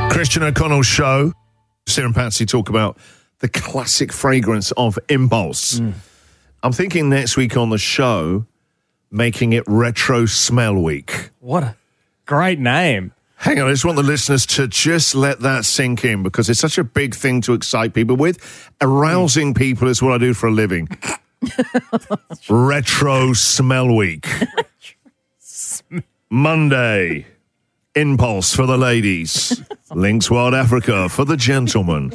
Christian O'Connell's show. Sarah and Patsy talk about the classic fragrance of Impulse. I'm thinking next week on the show, making it Retro Smell Week. What a great name. Hang on, I just want the listeners to just let that sink in because it's such a big thing to excite people with. Arousing people is what I do for a living. Retro Smell Week. Monday, Impulse for the ladies. Lynx Wild Africa for the gentlemen.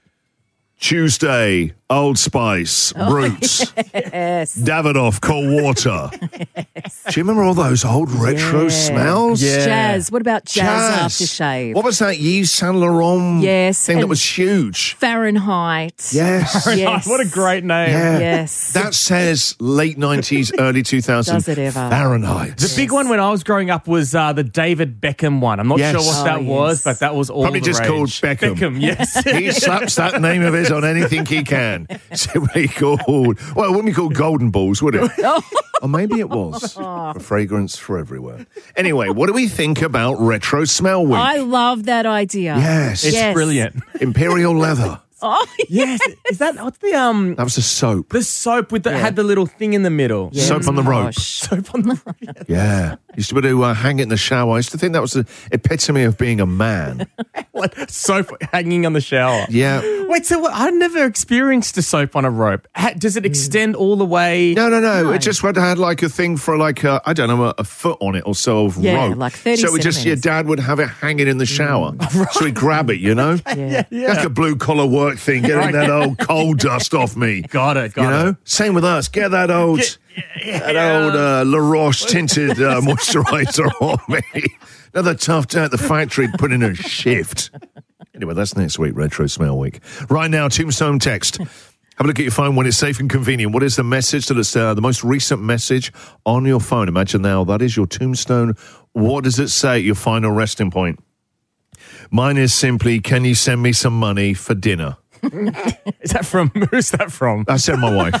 Tuesday, Old Spice, Brutes, Yes. Davidoff, Cold Water. Do you remember all those old retro smells? Yeah. Jazz. What about jazz aftershave? What was that Yves Saint Laurent Yes, thing that and- was huge? Fahrenheit. Yes. Yes. What a great name. Yeah. Yes. That says late 90s, early 2000s. Does it ever? Fahrenheit. The big one when I was growing up was the David Beckham one. I'm not Yes. sure what that Oh, was, yes. but that was all Probably the just rage. called Beckham. Beckham, yes. He slaps that name of his on anything he can. Simply called, well, it wouldn't be called Golden Balls, would it? Or maybe it was. A fragrance for everywhere. Anyway, what do we think about Retro Smell Week? I love that idea. Yes. It's Yes. brilliant. Imperial Leather. Oh, Yes. Is that, what's the That was a soap. soap with the, had the little thing in the middle? yeah, Soap on the rope. gosh. Soap on the Yeah. Used to be able to hang it in the shower. I used to think that was the epitome of being a man. like soap hanging on the shower. Yeah. Wait, so what, I've never experienced a soap on a rope. Does it extend all the way? No. It just had like a thing for like, a foot on it or so of Yeah, rope. like 30 So it just, your centimetres. dad would have it hanging in the shower. So he'd grab it, you know? Yeah. Like a blue collar work thing, getting that old coal dust off me. Got it. You know? Same with us. Get that old... That old La Roche tinted moisturiser on me. Another tough day at the factory, put in a shift. Anyway, that's next week, Retro Smell Week. Right now, Tombstone text. Have a look at your phone when it's safe and convenient. What is the message that is the most recent message on your phone? Imagine now that is your tombstone. What does it say at your final resting point? Mine is simply, can you send me some money for dinner? Is that from? Who's that from? I said my wife.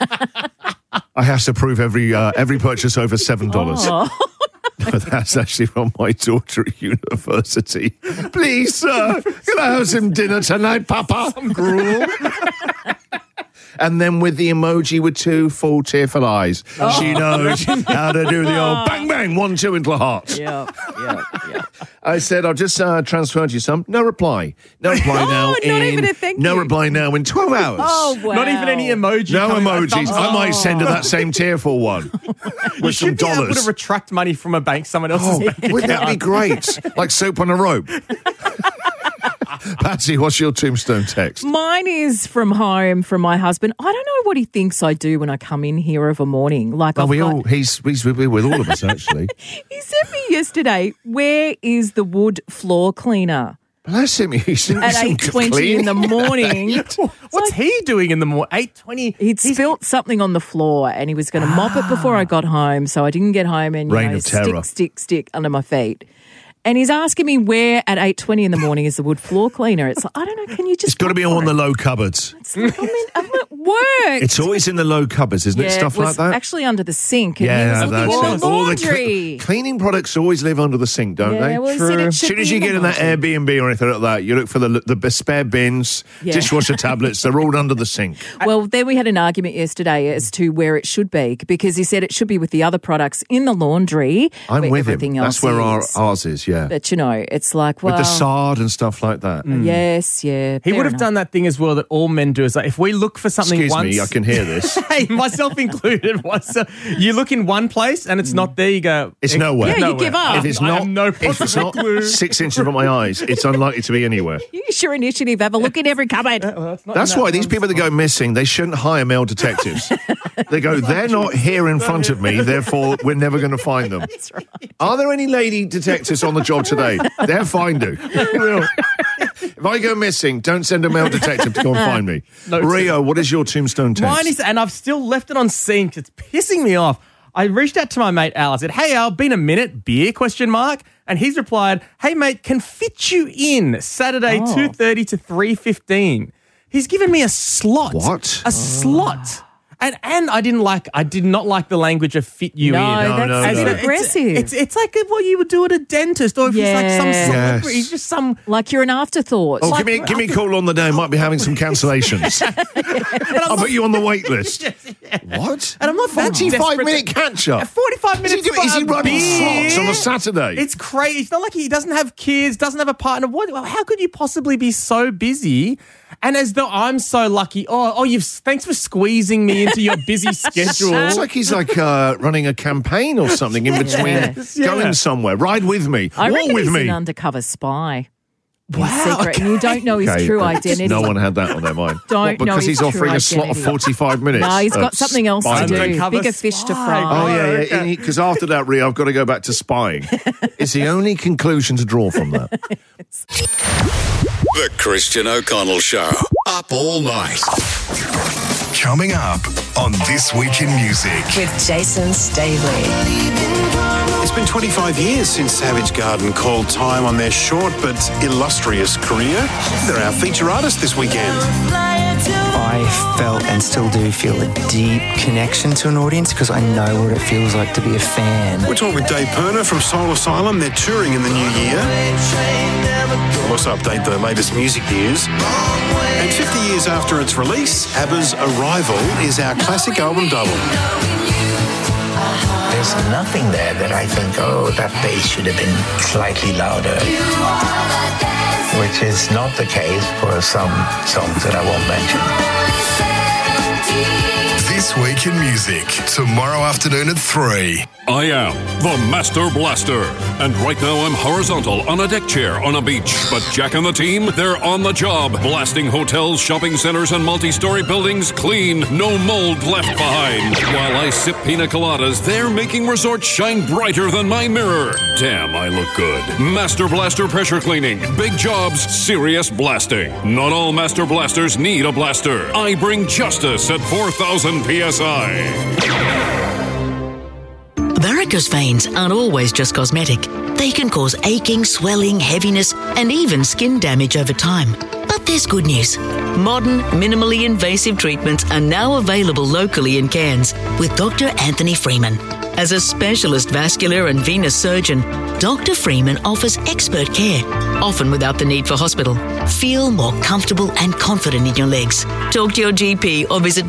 I have to prove every purchase over $7. But that's actually from my daughter at university. Please, sir, can I have some dinner tonight, Papa? Some gruel. And then with the emoji with two full tearful eyes. She knows how to do the old bang, bang, 1, 2 into the heart. Yeah. I said, I'll just transferred you some. No reply. No reply now. not even a thank No you. reply now in 12 hours. Oh, wow. Not even any emoji. No coming back. emojis. I might send her that same tearful one You with some should be able dollars. to retract money from a bank, someone else's Oh, bank wouldn't that be account. great? Like soap on a rope. Patsy, what's your tombstone text? Mine is from home from my husband. I don't know what he thinks I do when I come in here of a morning. Like Oh, I've got- he's with all of us, actually. he sent me yesterday, where is the wood floor cleaner? Bless him. He's At 8:20 in the morning. What's he doing in the morning? 8:20. He'd spilt something on the floor and he was going to mop it before I got home. So I didn't get home and, Reign of terror. stick under my feet. And he's asking me where at 8:20 in the morning is the wood floor cleaner. It's like, I don't know, can you just... It's got to be look on for the it? low cupboards. I'm at work. It's always in the low cupboards, isn't it? Yeah, Stuff it was like that. actually under the sink. And he Yeah, was that's looking it. for the All laundry. cleaning products always live under the sink, don't they? Yeah, well, he True. said it As should soon as be you get in that laundry. Airbnb or anything like that, you look for the spare bins, Yeah. dishwasher tablets, they're all under the sink. Well, then we had an argument yesterday as to where it should be because he said it should be with the other products in the laundry. I'm where with him. everything else That's where is. ours is, yeah. But, you know, it's like, well... With the sard and stuff like that. Yes, yeah. He fair would have enough. done that thing as well that all men do. Is like if we look for something Excuse once, me, I can hear this. hey, myself included. You look in one place and it's not there. You go, It's nowhere. Yeah, you give up. If it's I not, have no if it's possible not clue. 6 inches from my eyes, it's unlikely to be anywhere. Use your initiative. Have a look in every cupboard. That's why these people that go missing, they shouldn't hire male detectives. They go, they're not here in front of me, therefore we're never going to find them. That's right. Are there any lady detectives on the job today? They'll find you. If I go missing, don't send a male detective to go and find me. No, Rio, what is your tombstone text? Mine is, and I've still left it on sync. It's pissing me off. I reached out to my mate Al. I said, "Hey Al, been a minute? Beer?" ? And he's replied, "Hey mate, can fit you in Saturday 2:30 to 3:15." He's given me a slot. What? A slot. And I did not like the language of fit you in. That's a bit aggressive. It's like what you would do at a dentist, or if it's like some celebrity, he's just some. Like you're an afterthought. Oh, give me a call on the day. I might be having some cancellations. I'll put you on the wait list. What? And I'm not that 45-minute catch-up. 45 minutes. Is he running slots on a Saturday? It's crazy. It's not like he doesn't have kids, doesn't have a partner. How could you possibly be so busy? And as though I'm so lucky. Thanks for squeezing me into your busy schedule. It's like he's running a campaign or something in between going somewhere. Ride with me. I reckon Walk with he's me. an undercover spy. Wow, secret, and you don't know his true identity. No one had that on their mind. Because he's offering a slot of 45 minutes. No, he's got something else to do. Bigger fish to fry. Oh, yeah. Because after that, Ria, I've got to go back to spying. It's the only conclusion to draw from that. The Christian O'Connell Show. Up all night. Coming up on This Week in Music. With Jason Staley. It's been 25 years since Savage Garden called time on their short but illustrious career. They're our feature artist this weekend. I felt and still do feel a deep connection to an audience because I know what it feels like to be a fan. We're talking with Dave Perner from Soul Asylum. They're touring in the new year. We'll also update the latest music news. And 50 years after its release, ABBA's Arrival is our classic album double. There's nothing there that I think, that bass should have been slightly louder. Which is not the case for some songs that I won't mention. This Week in Music, tomorrow afternoon at 3. I am the Master Blaster, and right now I'm horizontal on a deck chair on a beach. But Jack and the team, they're on the job, blasting hotels, shopping centers, and multi-story buildings clean, no mold left behind. While I sip pina coladas, they're making resorts shine brighter than my mirror. Damn, I look good. Master Blaster pressure cleaning, big jobs, serious blasting. Not all Master Blasters need a blaster. I bring justice at 4,000 PSI. Varicose veins aren't always just cosmetic. They can cause aching, swelling, heaviness, and even skin damage over time. But there's good news. Modern, minimally invasive treatments are now available locally in Cairns with Dr. Anthony Freeman. As a specialist vascular and venous surgeon, Dr. Freeman offers expert care, often without the need for hospital. Feel more comfortable and confident in your legs. Talk to your GP or visit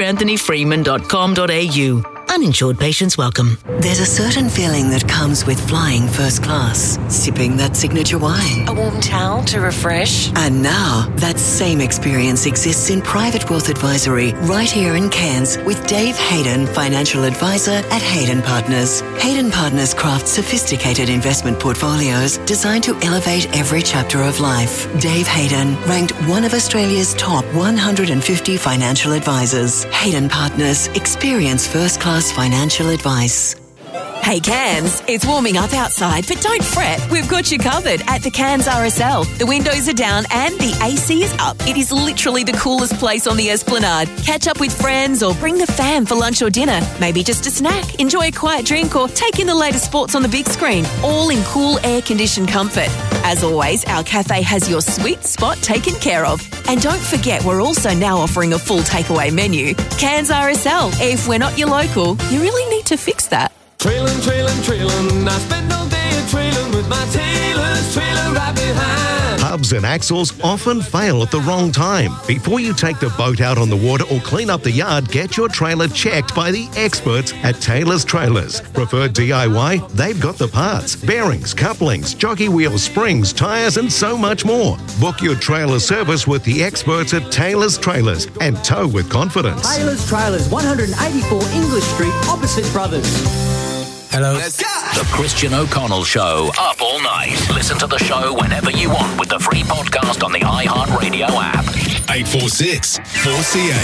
dranthonyfreeman.com.au. Uninsured patients welcome. There's a certain feeling that comes with flying first class, sipping that signature wine. A warm towel to refresh. And now, that same experience exists in Private Wealth Advisory right here in Cairns with Dave Hayden, financial advisor at Hayden Partners. Hayden Partners crafts sophisticated investment portfolios designed to elevate every chapter of life. Dave Hayden, ranked one of Australia's top 150 financial advisors. Hayden Partners, experience first class financial advice. Hey Cairns, it's warming up outside, but don't fret, we've got you covered at the Cairns RSL. The windows are down and the AC is up. It is literally the coolest place on the Esplanade. Catch up with friends or bring the fam for lunch or dinner. Maybe just a snack, enjoy a quiet drink or take in the latest sports on the big screen, all in cool air-conditioned comfort. As always, our cafe has your sweet spot taken care of. And don't forget, we're also now offering a full takeaway menu. Cairns RSL. If we're not your local, you really need to fix that. Trailin', trailin', trailin', I spend all day a-trailin' with my Taylor's trailer right behind. Hubs and axles often fail at the wrong time. Before you take the boat out on the water or clean up the yard, get your trailer checked by the experts at Taylor's Trailers. Preferred DIY? They've got the parts, bearings, couplings, jockey wheels, springs, tyres and so much more. Book your trailer service with the experts at Taylor's Trailers and tow with confidence. Taylor's Trailers, 184 English Street, opposite Brothers. Hello. The Christian O'Connell Show. Up all night. Listen to the show whenever you want with the free podcast on the iHeartRadio app. 846 4CA.